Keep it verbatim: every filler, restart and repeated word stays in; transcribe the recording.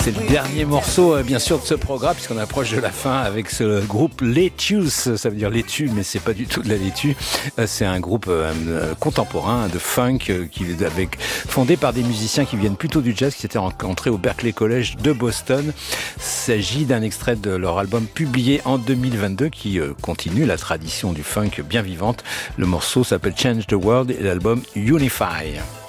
C'est le dernier morceau, bien sûr, de ce programme, puisqu'on approche de la fin avec ce groupe Lettuce. Ça veut dire laitue, mais c'est pas du tout de la laitue. C'est un groupe euh, contemporain de funk euh, qui est avec, fondé par des musiciens qui viennent plutôt du jazz, qui s'étaient rencontrés au Berklee College de Boston. Il s'agit d'un extrait de leur album publié en deux mille vingt-deux qui euh, continue la tradition du funk bien vivante. Le morceau s'appelle Change the World et l'album Unify.